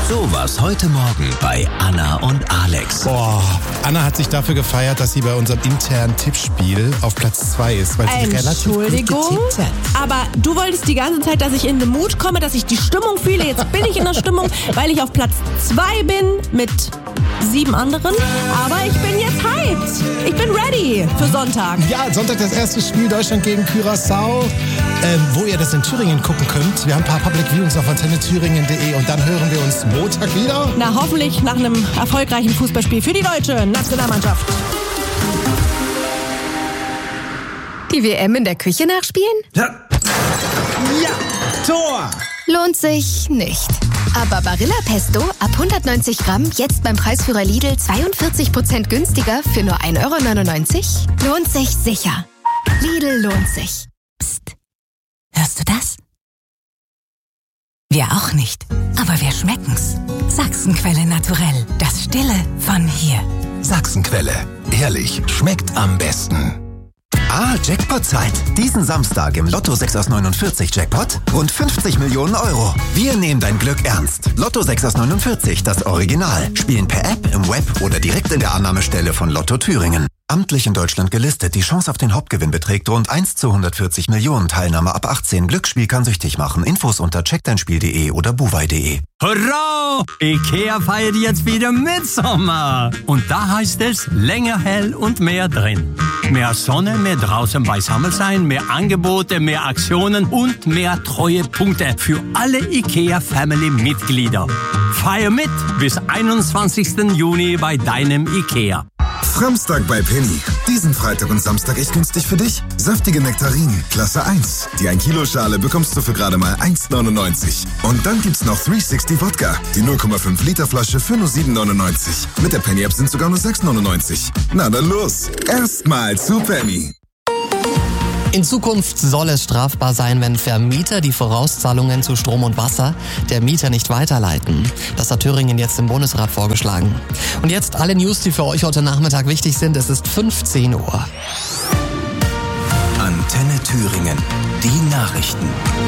Sowas heute Morgen bei Anna und Alex. Boah, Anna hat sich dafür gefeiert, dass sie bei unserem internen Tippspiel auf Platz 2 ist, weil sie relativ gut Entschuldigung, getippt hat. aber du wolltest die ganze Zeit, dass ich in den Mut komme, dass ich die Stimmung fühle. Jetzt bin ich in der Stimmung, weil ich auf Platz 2 bin mit 7 anderen. Aber ich bin jetzt hyped. Ich bin ready für Sonntag. Ja, Sonntag das erste Spiel Deutschland gegen Curaçao, wo ihr das in Thüringen gucken könnt. Wir haben ein paar Public Viewings auf antennethüringen.de und dann hören wir uns Montag wieder. Na, hoffentlich nach einem erfolgreichen Fußballspiel für die deutsche Nationalmannschaft. Die WM in der Küche nachspielen? Ja, Tor! Lohnt sich nicht. Aber Barilla Pesto ab 190 Gramm jetzt beim Preisführer Lidl 42% günstiger für nur 1,99 €? Lohnt sich sicher. Lidl lohnt sich. Psst. Hörst du das? Wir auch nicht. Aber wir schmecken's. Sachsenquelle Naturell. Das Stille von hier. Sachsenquelle. Ehrlich, schmeckt am besten. Jackpot-Zeit. Diesen Samstag im Lotto 6 aus 49 Jackpot rund 50 Millionen €. Wir nehmen dein Glück ernst. Lotto 6 aus 49, das Original. Spielen per App, im Web oder direkt in der Annahmestelle von Lotto Thüringen. Amtlich in Deutschland gelistet. Die Chance auf den Hauptgewinn beträgt rund 1 zu 140 Millionen. Teilnahme ab 18. Glücksspiel kann süchtig machen. Infos unter checkdeinspiel.de oder buwei.de. Hurra! IKEA feiert jetzt wieder Mitsommer. Und da heißt es länger hell und mehr drin. Mehr Sonne, mehr draußen beisammen sein, mehr Angebote, mehr Aktionen und mehr Treuepunkte für alle IKEA-Family-Mitglieder. Feier mit bis 21. Juni bei deinem IKEA. Samstag bei Penny. Diesen Freitag und Samstag echt günstig für dich. Saftige Nektarinen, Klasse 1. Die 1 Kilo Schale bekommst du für gerade mal 1,99. Und dann gibt's noch 360 Wodka. Die 0,5 Liter Flasche für nur 7,99. Mit der Penny App sind sogar nur 6,99. Na dann los. Erstmal zu Penny. In Zukunft soll es strafbar sein, wenn Vermieter die Vorauszahlungen zu Strom und Wasser der Mieter nicht weiterleiten. Das hat Thüringen jetzt im Bundesrat vorgeschlagen. Und jetzt alle News, die für euch heute Nachmittag wichtig sind. Es ist 15 Uhr. Antenne Thüringen. Die Nachrichten.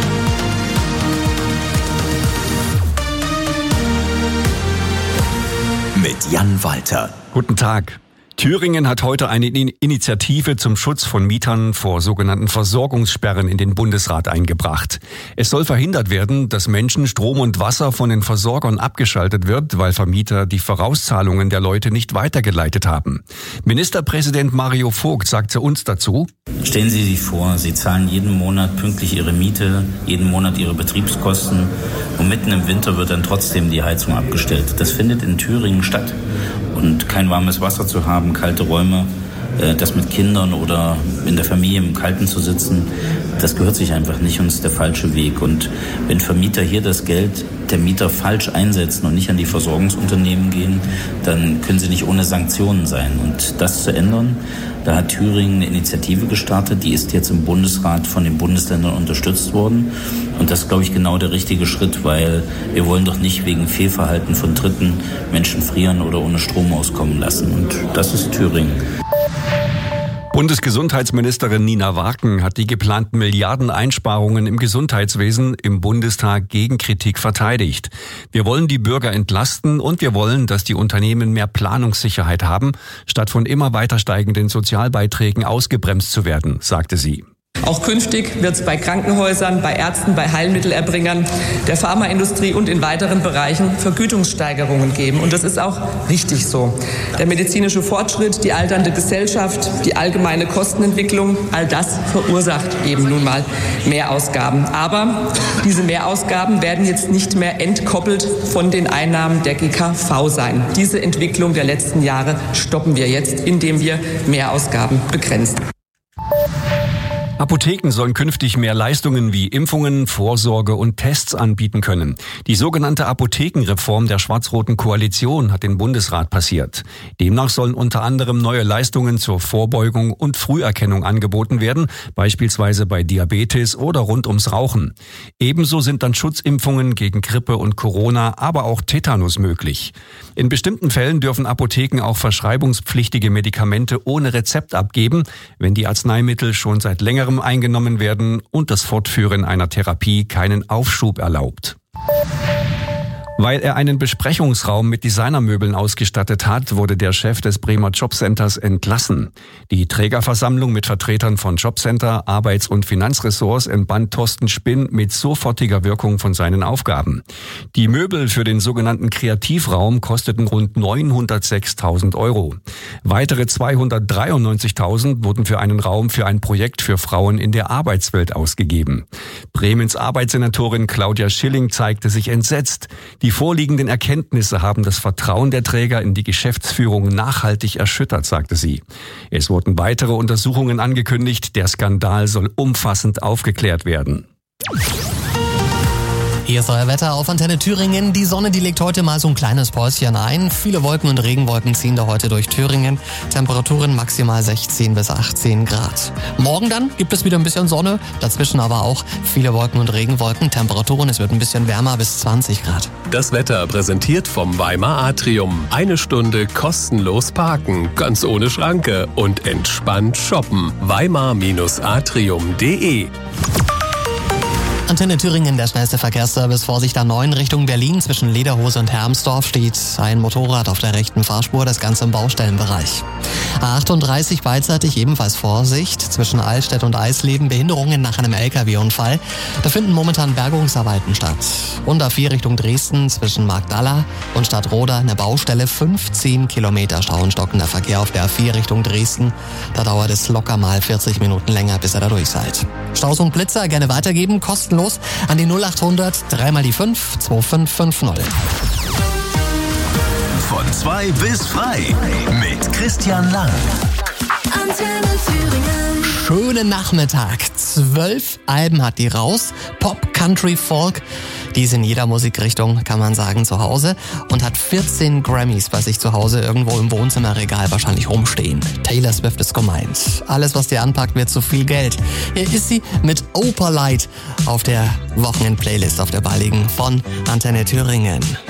Mit Jan Walter. Guten Tag. Thüringen hat heute eine Initiative zum Schutz von Mietern vor sogenannten Versorgungssperren in den Bundesrat eingebracht. Es soll verhindert werden, dass Menschen Strom und Wasser von den Versorgern abgeschaltet wird, weil Vermieter die Vorauszahlungen der Leute nicht weitergeleitet haben. Ministerpräsident Mario Vogt sagte uns dazu: Stellen Sie sich vor, Sie zahlen jeden Monat pünktlich Ihre Miete, jeden Monat Ihre Betriebskosten und mitten im Winter wird dann trotzdem die Heizung abgestellt. Das findet in Thüringen statt. Und kein warmes Wasser zu haben, kalte Räume, das mit Kindern oder in der Familie im Kalten zu sitzen, das gehört sich einfach nicht und ist der falsche Weg. Und wenn Vermieter hier das Geld der Mieter falsch einsetzen und nicht an die Versorgungsunternehmen gehen, dann können sie nicht ohne Sanktionen sein. Und das zu ändern, da hat Thüringen eine Initiative gestartet, die ist jetzt im Bundesrat von den Bundesländern unterstützt worden. Und das ist, glaube ich, genau der richtige Schritt, weil wir wollen doch nicht wegen Fehlverhalten von Dritten Menschen frieren oder ohne Strom auskommen lassen. Und das ist Thüringen. Bundesgesundheitsministerin Nina Warken hat die geplanten Milliardeneinsparungen im Gesundheitswesen im Bundestag gegen Kritik verteidigt. Wir wollen die Bürger entlasten und wir wollen, dass die Unternehmen mehr Planungssicherheit haben, statt von immer weiter steigenden Sozialbeiträgen ausgebremst zu werden, sagte sie. Auch künftig wird es bei Krankenhäusern, bei Ärzten, bei Heilmittelerbringern, der Pharmaindustrie und in weiteren Bereichen Vergütungssteigerungen geben. Und das ist auch richtig so. Der medizinische Fortschritt, die alternde Gesellschaft, die allgemeine Kostenentwicklung, all das verursacht eben nun mal Mehrausgaben. Aber diese Mehrausgaben werden jetzt nicht mehr entkoppelt von den Einnahmen der GKV sein. Diese Entwicklung der letzten Jahre stoppen wir jetzt, indem wir Mehrausgaben begrenzen. Apotheken sollen künftig mehr Leistungen wie Impfungen, Vorsorge und Tests anbieten können. Die sogenannte Apothekenreform der schwarz-roten Koalition hat den Bundesrat passiert. Demnach sollen unter anderem neue Leistungen zur Vorbeugung und Früherkennung angeboten werden, beispielsweise bei Diabetes oder rund ums Rauchen. Ebenso sind dann Schutzimpfungen gegen Grippe und Corona, aber auch Tetanus möglich. In bestimmten Fällen dürfen Apotheken auch verschreibungspflichtige Medikamente ohne Rezept abgeben, wenn die Arzneimittel schon seit längerem eingenommen werden und das Fortführen einer Therapie keinen Aufschub erlaubt. Weil er einen Besprechungsraum mit Designermöbeln ausgestattet hat, wurde der Chef des Bremer Jobcenters entlassen. Die Trägerversammlung mit Vertretern von Jobcenter, Arbeits- und Finanzressorts entband Thorsten Spinn mit sofortiger Wirkung von seinen Aufgaben. Die Möbel für den sogenannten Kreativraum kosteten rund 906.000 €. Weitere 293.000 wurden für einen Raum für ein Projekt für Frauen in der Arbeitswelt ausgegeben. Bremens Arbeitssenatorin Claudia Schilling zeigte sich entsetzt. Die vorliegenden Erkenntnisse haben das Vertrauen der Träger in die Geschäftsführung nachhaltig erschüttert, sagte sie. Es wurden weitere Untersuchungen angekündigt. Der Skandal soll umfassend aufgeklärt werden. Hier ist euer Wetter auf Antenne Thüringen. Die Sonne, die legt heute mal so ein kleines Päuschen ein. Viele Wolken und Regenwolken ziehen da heute durch Thüringen. Temperaturen maximal 16 bis 18 Grad. Morgen dann gibt es wieder ein bisschen Sonne. Dazwischen aber auch viele Wolken und Regenwolken. Temperaturen, es wird ein bisschen wärmer bis 20 Grad. Das Wetter präsentiert vom Weimar Atrium. 1 Stunde kostenlos parken, ganz ohne Schranke und entspannt shoppen. weimar-atrium.de. Antenne Thüringen, der schnellste Verkehrsservice. Vorsicht A9 Richtung Berlin. Zwischen Lederhose und Hermsdorf steht ein Motorrad auf der rechten Fahrspur, das Ganze im Baustellenbereich. A38 beidseitig ebenfalls Vorsicht. Zwischen Allstedt und Eisleben Behinderungen nach einem LKW-Unfall. Da finden momentan Bergungsarbeiten statt. Und A4 Richtung Dresden zwischen Marktalla und Stadtroda eine Baustelle. 15 Kilometer Stau und stockender Verkehr auf der A4 Richtung Dresden. Da dauert es locker mal 40 Minuten länger, bis ihr da durch seid. Staus und Blitzer gerne weitergeben, kostenlos an die 0800 3 mal die 5 2550. Von 2 bis frei mit Christian Lang. Antenne Thüringen. Schönen Nachmittag. 12 Alben hat die raus. Pop, Country, Folk. Die ist in jeder Musikrichtung, kann man sagen, zu Hause. Und hat 14 Grammys bei sich zu Hause irgendwo im Wohnzimmerregal wahrscheinlich rumstehen. Taylor Swift ist gemeint. Alles, was dir anpackt, wird zu viel Geld. Hier ist sie mit Opalite auf der Wochenend-Playlist auf der balligen von Antenne Thüringen.